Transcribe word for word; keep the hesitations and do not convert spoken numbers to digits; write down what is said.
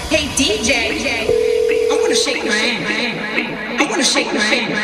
Hey D J, I wanna shake my ass. I wanna shake my ass.